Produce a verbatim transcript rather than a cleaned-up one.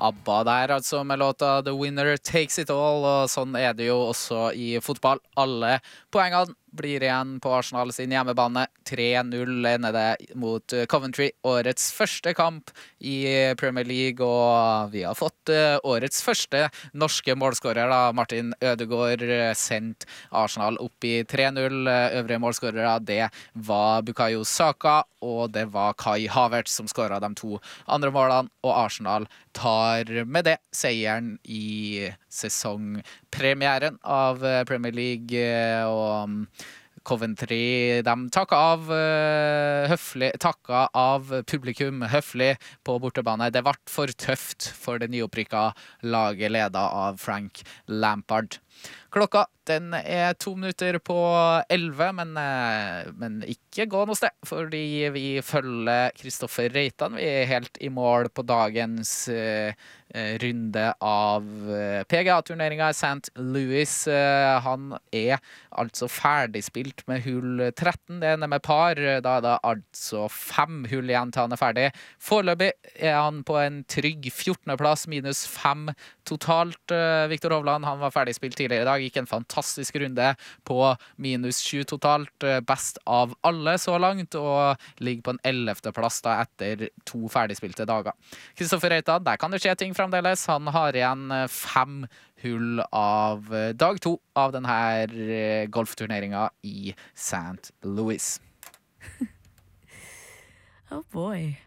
ABBA der, altså, med låta The Winner Takes It All, og sånn er det jo også i fotball. Alle poengene blir igjen på Arsenal sin hjemmebane. tre null ender det mot Coventry. Årets første kamp i Premier League, og vi har fått årets første norske målskårer, da. Martin Ødegaard sendt Arsenal opp i tre null. Øvrige målskårere, det var Bukayo Saka, og det var Kai Havertz som skåret de to andre målene, og Arsenal tar med det seieren i sesongpremieren av Premier League, og Coventry, de takket av uh, høflig, takket av publikum høflig på bortebane. Det ble for tøft for det nyopprykka laget ledet av Frank Lampard. Klokka, den er to minutter på elleve, men, uh, men ikke gå noe sted, fordi vi følger Kristoffer Reitan. Vi er helt i mål på dagens uh, runde av P G A-turneringa i Saint Louis. Han er altså ferdigspilt med hull tretten. Det er med par. Da er det altså fem hull igjen til han er ferdig. Foreløpig er han på en trygg fjortende plass, minus fem totalt. Viktor Hovland, han var ferdigspilt tidligere i dag. Gikk en fantastisk runde på minus sju totalt. Best av alle så langt, og ligger på en ellevte plass da etter to ferdigspilte dager. Kristoffer Reitan, der kan det skje ting fra fremdeles. Han har igjen fem hull av dag to av denne golfturneringa i Saint Louis. Oh boy.